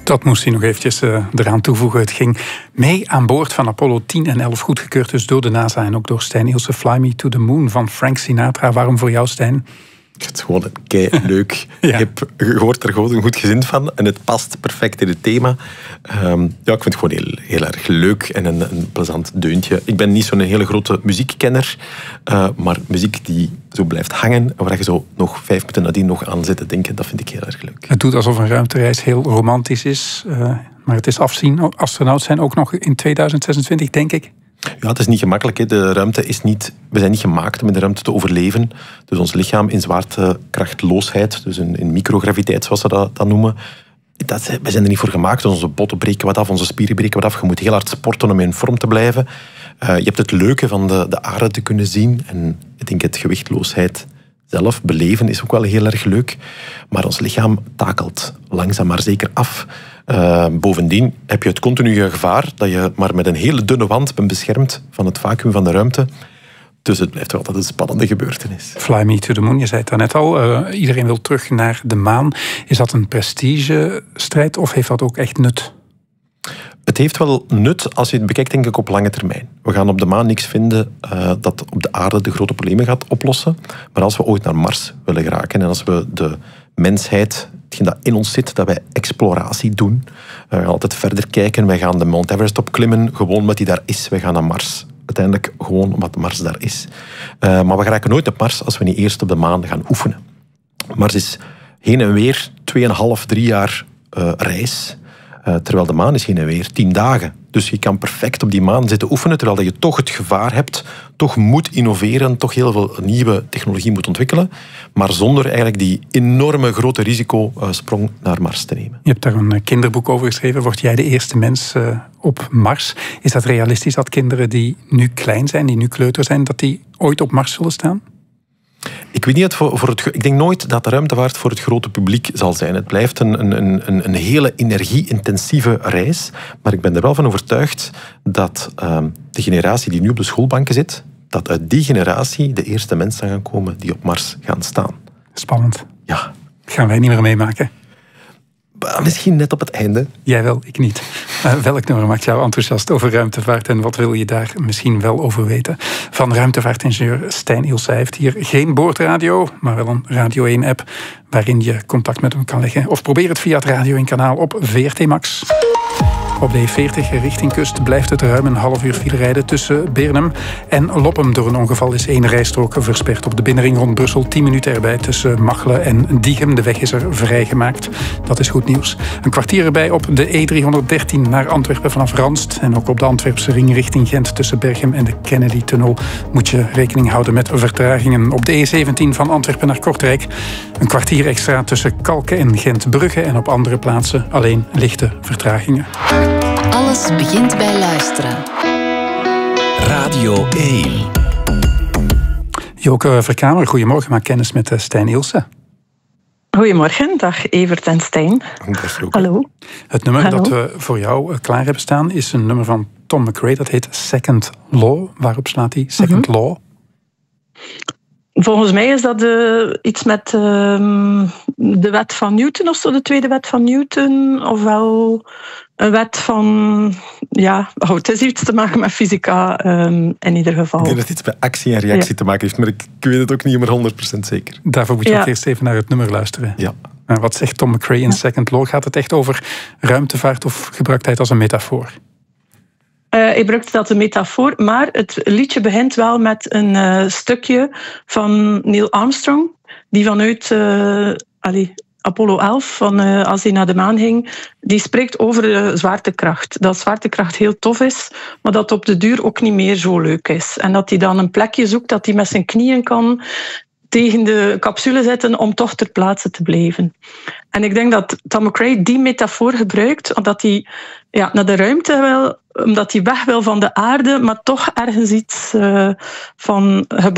Dat moest hij nog eventjes eraan toevoegen. Het ging mee aan boord van Apollo 10 en 11, goedgekeurd dus door de NASA en ook door Stijn Ilse. Fly Me to the Moon van Frank Sinatra. Waarom voor jou, Stijn? Het is gewoon kei leuk. Ja. Je hoort er gewoon goed gezind van en het past perfect in het thema. Ik vind het gewoon heel erg leuk en een plezant deuntje. Ik ben niet zo'n hele grote muziekkenner, maar muziek die zo blijft hangen, waar je zo nog 5 minuten nadien nog aan zit te denken, dat vind ik heel erg leuk. Het doet alsof een ruimtereis heel romantisch is, maar het is afzien. Astronaut zijn ook nog in 2026, denk ik. Ja, het is niet gemakkelijk. Hè. We zijn niet gemaakt om in de ruimte te overleven. Dus ons lichaam in zwaartekrachtloosheid, dus in micrograviteit zoals ze dat noemen, we zijn er niet voor gemaakt. Dus onze botten breken wat af, onze spieren breken wat af. Je moet heel hard sporten om in vorm te blijven. Je hebt het leuke van de aarde te kunnen zien. En ik denk het gewichtloosheid zelf beleven is ook wel heel erg leuk. Maar ons lichaam takelt langzaam maar zeker af. Bovendien heb je het continue gevaar dat je maar met een hele dunne wand bent beschermd van het vacuüm van de ruimte. Dus het blijft wel altijd een spannende gebeurtenis. Fly Me to the Moon, je zei het daarnet al. Iedereen wil terug naar de maan. Is dat een prestigestrijd of heeft dat ook echt nut? Het heeft wel nut als je het bekijkt, denk ik, op lange termijn. We gaan op de maan niks vinden dat op de aarde de grote problemen gaat oplossen. Maar als we ooit naar Mars willen geraken en als we de mensheid, hetgeen dat in ons zit, dat wij exploratie doen. We gaan altijd verder kijken. Wij gaan de Mount Everest opklimmen, gewoon omdat die daar is. Wij gaan naar Mars. Uiteindelijk gewoon omdat Mars daar is. Maar we geraken nooit op Mars als we niet eerst op de maan gaan oefenen. Mars is heen en weer 2,5, 3 jaar reis. Terwijl de maan is heen en weer 10 dagen. Dus je kan perfect op die maan zitten oefenen, terwijl je toch het gevaar hebt, toch moet innoveren, toch heel veel nieuwe technologie moet ontwikkelen, maar zonder eigenlijk die enorme grote risicosprong naar Mars te nemen. Je hebt daar een kinderboek over geschreven. Word jij de eerste mens op Mars? Is dat realistisch dat kinderen die nu klein zijn, die nu kleuter zijn, dat die ooit op Mars zullen staan? Ik weet niet, ik denk nooit dat de ruimtevaart voor het grote publiek zal zijn. Het blijft een hele energie-intensieve reis. Maar ik ben er wel van overtuigd dat de generatie die nu op de schoolbanken zit, dat uit die generatie de eerste mensen gaan komen die op Mars gaan staan. Spannend. Ja. Gaan wij niet meer meemaken? Misschien net op het einde. Jij wel, ik niet. Welk nummer maakt jou enthousiast over ruimtevaart en wat wil je daar misschien wel over weten? Van ruimtevaartingenieur Stijn Ilse. Hij heeft hier geen boordradio, maar wel een Radio 1-app waarin je contact met hem kan leggen. Of probeer het via het Radio 1-kanaal op VRT Max. Op de E40 richting kust blijft het ruim een half uur file rijden tussen Beernem en Loppem. Door een ongeval is 1 rijstrook versperd op de binnenring rond Brussel. 10 minuten erbij tussen Machelen en Diegem. De weg is er vrijgemaakt. Dat is goed nieuws. Een kwartier erbij op de E313 naar Antwerpen vanaf Ranst. En ook op de Antwerpse ring richting Gent tussen Berchem en de Kennedy-tunnel moet je rekening houden met vertragingen. Op de E17 van Antwerpen naar Kortrijk een kwartier extra tussen Kalken en Gent-Brugge. En op andere plaatsen alleen lichte vertragingen. Alles begint bij luisteren. Radio 1. Joke Verkamer, goedemorgen. Maak kennis met Stijn Ilse. Goedemorgen, dag Evert en Stijn. Hallo. Het nummer dat we voor jou klaar hebben staan is een nummer van Tom McRae. Dat heet Second Law. Waarop slaat hij? Second Law? Volgens mij is dat iets met de wet van Newton, of zo, de tweede wet van Newton, ofwel een wet van... Ja, het is iets te maken met fysica in ieder geval. Ik denk dat het iets met actie en reactie te maken heeft, maar ik weet het ook niet meer 100% zeker. Daarvoor moet je ook eerst even naar het nummer luisteren. Ja. Wat zegt Tom McRae in Second Law? Gaat het echt over ruimtevaart of gebruikt hij het als een metafoor? Hij gebruikt het als een metafoor, maar het liedje begint wel met een stukje van Neil Armstrong, die vanuit Apollo 11, als hij naar de maan ging, die spreekt over zwaartekracht. Dat zwaartekracht heel tof is, maar dat op de duur ook niet meer zo leuk is. En dat hij dan een plekje zoekt dat hij met zijn knieën kan tegen de capsule zetten om toch ter plaatse te blijven. En ik denk dat Tom McRae die metafoor gebruikt, omdat hij naar de ruimte wil, omdat hij weg wil van de aarde, maar toch ergens iets van